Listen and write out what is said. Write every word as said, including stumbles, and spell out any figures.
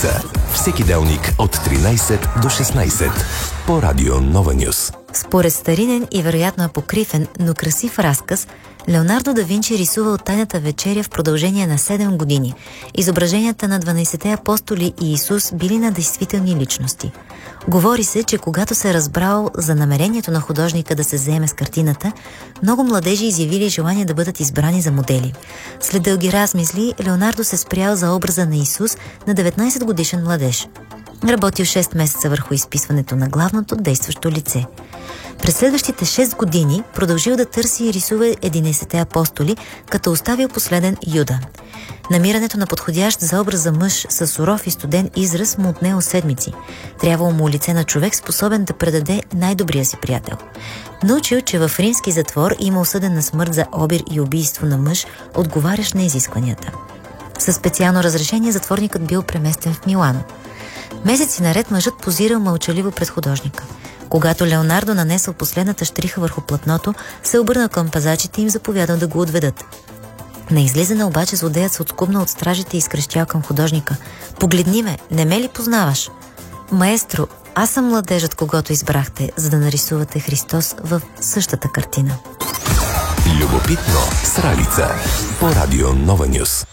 Сралица. Всеки делник от тринайсет до шестнайсет по Радио Нова Нюс. Според старинен и вероятно апокрифен, но красив разказ, Леонардо да Винчи рисува от Тайната вечеря в продължение на седем години. Изображенията на дванайсетте апостоли и Исус били на действителни личности. Говори се, че когато се разбрал за намерението на художника да се заеме с картината, много младежи изявили желание да бъдат избрани за модели. След дълги размисли, Леонардо се спрял за образа на Исус на деветнайсет годишен младеж. Работил шест месеца върху изписването на главното действащо лице. През следващите шест години продължил да търси и рисува единайсетте апостоли, като оставил последен Юда. Намирането на подходящ за образа мъж с суров и студен израз му отнело седмици. Трябвало му лице на човек, способен да предаде най-добрия си приятел. Научил, че в римски затвор има осъден на смърт за обир и убийство на мъж, отговарящ на изискванията. Със специално разрешение затворникът бил преместен в Милано. Месеци наред мъжът позирал мълчаливо пред художника. Когато Леонардо нанесъл последната щриха върху платното, се обърнал към пазачите и им заповядал да го отведат. На излизане обаче злодеят се откупнал от стражите и изкрещял към художника: „Погледни ме, не ме ли познаваш?“ „Маестро, аз съм младежът, когото избрахте, за да нарисувате Христос в същата картина.“ Любопитно Сралица по Радио Нова Нюс.